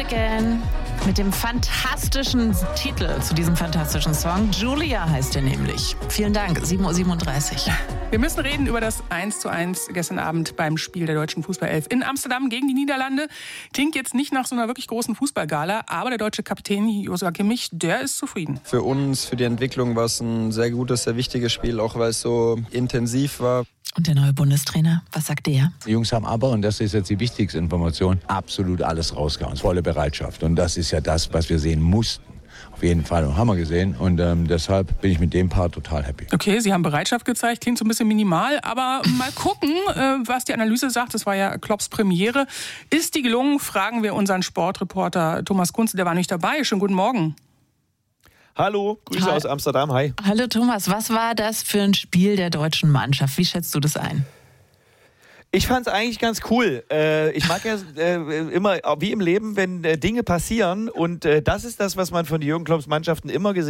Again mit dem fantastischen Titel zu diesem fantastischen Song. Julia heißt er nämlich. Vielen Dank, 7:37 Uhr. Wir müssen reden über das 1:1 gestern Abend beim Spiel der deutschen Fußballelf in Amsterdam gegen die Niederlande. Klingt jetzt nicht nach so einer wirklich großen Fußballgala, aber der deutsche Kapitän Joshua Kimmich, der ist zufrieden. Für uns, für die Entwicklung war es ein sehr gutes, sehr wichtiges Spiel, auch weil es so intensiv war. Und der neue Bundestrainer, was sagt der? Die Jungs haben aber, und das ist jetzt die wichtigste Information, absolut alles rausgehauen. Volle Bereitschaft. Und das ist ja das, was wir sehen mussten. Auf jeden Fall haben wir gesehen. Und deshalb bin ich mit dem Part total happy. Okay, Sie haben Bereitschaft gezeigt, klingt so ein bisschen minimal. Aber mal gucken, was die Analyse sagt. Das war ja Klopps Premiere. Ist die gelungen? Fragen wir unseren Sportreporter Thomas Kunze. Der war nicht dabei. Schönen guten Morgen. Hallo, Grüße aus Amsterdam, hi. Hallo Thomas, was war das für ein Spiel der deutschen Mannschaft? Wie schätzt du das ein? Ich fand es eigentlich ganz cool. Ich mag ja immer, wie im Leben, wenn Dinge passieren. Und das ist das, was man von Jürgen Klopps Mannschaften immer gesehen hat.